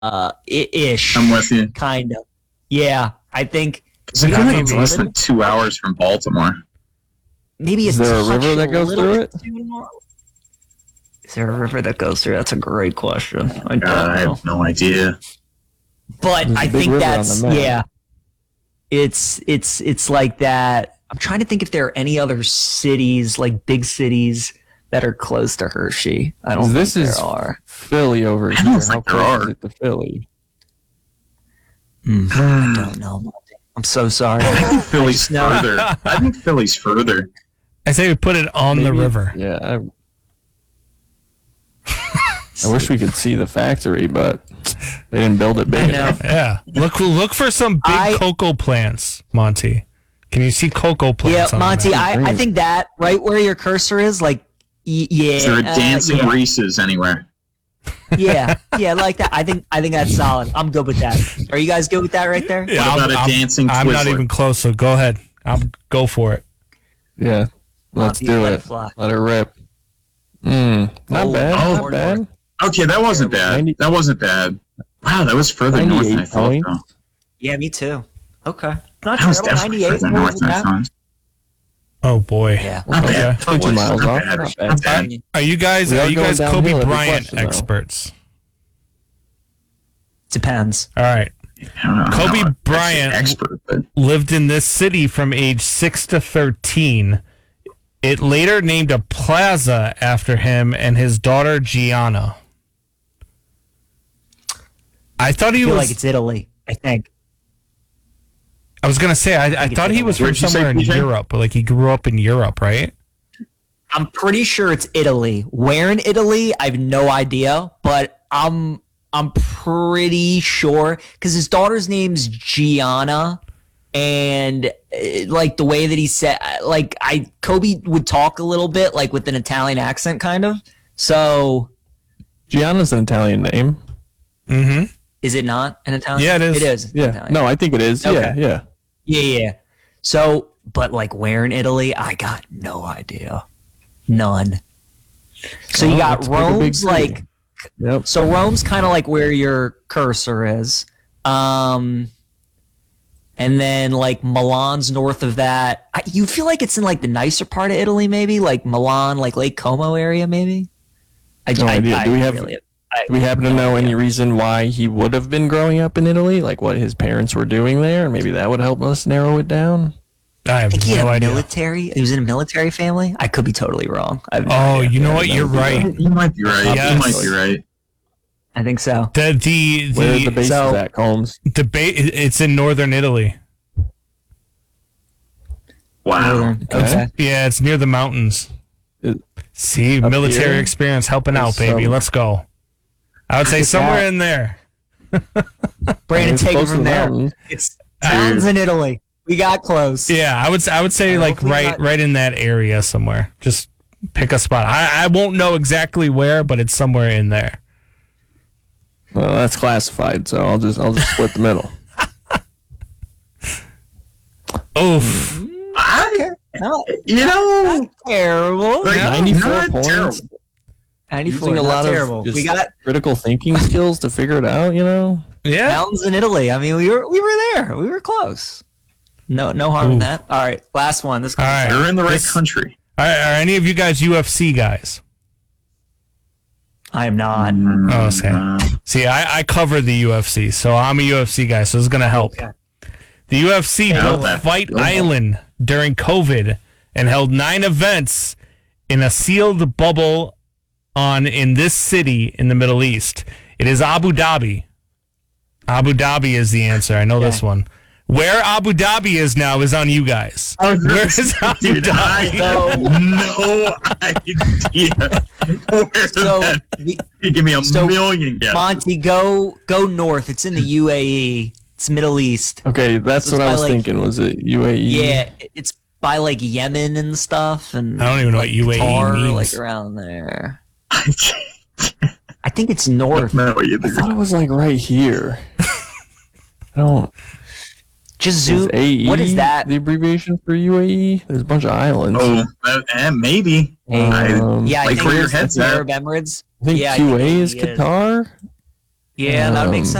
ish. I'm with you. Kind of. Yeah, I think. Because I feel like it's less than 2 hours from Baltimore. Maybe Is there a river that goes through it? Is there a river that goes through? That's a great question. I don't I know. have no idea. But There's a I big think river on that's the map. yeah. It's like that. I'm trying to think if there are any other cities, like big cities, that are close to Hershey. I don't This think is there are. Philly over I here. don't How think there close are. is it to Philly? I don't know. I'm so sorry. I think Philly's No. further. I think Philly's further. I say we put it on the Maybe- river. Yeah. I wish we could see the factory, but they didn't build it big I know. enough. Yeah. Look for some big cocoa plants, Monty. Can you see cocoa Yeah, plants? on the Monty, map? I think that right where your cursor is, like, yeah, Is there a dancing yeah, Reese's anywhere? yeah, like that. I think that's solid. I'm good with that. Are you guys good with that right there? Yeah, What about a dancing I'm not Twizzler? even close, so go ahead. I'll go for it. Yeah. Let's Monty, do let it. fly. Let it rip. Not Oh, bad. oh, Not bad. Okay, that wasn't bad. 90 That wasn't bad. Wow, that was further north than I 98 thought, points. though. Yeah, me too. Okay, not That was terrible. definitely 98. further north than I thought. Oh boy. Yeah. Not Okay. bad. 22 miles Not off. bad. Not bad. Not bad. Are you guys We are going Kobe downhill every Bryant question, though. experts? Depends. All right. I don't know. Kobe I'm not Bryant- an expert, but Lived in this city from age 6 to 13. It later named a plaza after him and his daughter Gianna. I thought I he feel was. like it's Italy. I think. I was gonna say I it's thought he Italy. was from Where'd you say, somewhere in PJ? Europe, but like he grew up in Europe, right? I'm pretty sure it's Italy. Where in Italy? I have no idea, but I'm pretty sure because his daughter's name's Gianna, and like the way that he said, like Kobe would talk a little bit like with an Italian accent, kind of. So Gianna's an Italian name. Mm-hmm. is it not an Italian? Yeah, it is. It is. Yeah. Italian. No, I think it is. Okay. Yeah. Yeah. So, but like where in Italy? I got no idea. None. So you Well, got let's pick a big Rome's city. like. Yep. So Rome's kind of like where your cursor is. And then like Milan's north of that. You feel like it's in like the nicer part of Italy, maybe like Milan, like Lake Como area, maybe. No idea. Do we have- Do we happen to know any reason why he would have been growing up in Italy? Like what his parents were doing there? And maybe that would help us narrow it down. I have I think he had no a idea. military. He was in a military family. I could be totally wrong. I have no Oh, idea. you know what? You're right. you might be right. Yes. You might be right. I think so. The Where the base so- is at, Combs? it's in northern Italy. Wow. Okay. Yeah, it's near the mountains. It- See, Up military here? experience helping out, There's baby. some- Let's go. I would say Look at somewhere that. in there. Brandon, It's take it close to from the there. mountains. It's towns in Italy. We got close. Yeah, I would say like hopefully right not- right in that area somewhere. Just pick a spot. I won't know exactly where, but it's somewhere in there. Well, that's classified, so I'll just split the middle. Oof. No, You know, terrible. like, 94 not points. terrible. 94, Using a not lot terrible. of just We got critical thinking skills to figure it out, you know? Yeah. mountains in Italy. I mean, we were there. We were close. No harm in that. All right, last one. This. All right. You're in the right This- country. Are any of you guys UFC guys? I am not. Oh, okay. See, I cover the UFC, so I'm a UFC guy, so this is gonna help. Okay. The UFC Yeah, built that- Fight yeah. Island during COVID and held 9 events in a sealed bubble in this city in the Middle East. It is Abu Dhabi. Abu Dhabi is the answer. I know this one. Where Abu Dhabi is now is on you guys. Where is Abu Dude, I Dhabi? have no idea. Where So, that- the- you give me a so, million guesses. Monty, go north. It's in the UAE. It's Middle East. Okay, that's So what it's I by, was like- thinking. Was it UAE? Yeah, it's by like Yemen and stuff, and I don't even know what UAE Qatar, means. like around there. I think it's north. No, you I thought it was like right here. I don't. Just Is zoom. AE What is that? the abbreviation for UAE? There's a bunch of islands. Oh, maybe. Yeah, I like think where your it's head's the at. Arab Emirates. I think yeah, I QA think is AE is. Qatar. Yeah, that would make sense.